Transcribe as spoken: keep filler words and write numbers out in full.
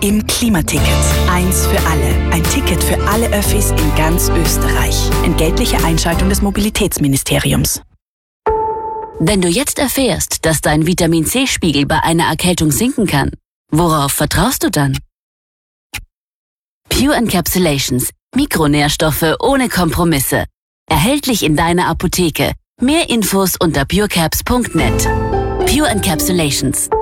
Im Klimaticket. Eins für alle. Ein Ticket für alle Öffis in ganz Österreich. Entgeltliche Einschaltung des Mobilitätsministeriums. Wenn du jetzt erfährst, dass dein Vitamin-C-Spiegel bei einer Erkältung sinken kann, worauf vertraust du dann? Pure Encapsulations. Mikronährstoffe ohne Kompromisse. Erhältlich in deiner Apotheke. Mehr Infos unter purecaps punkt net. Pure Encapsulations.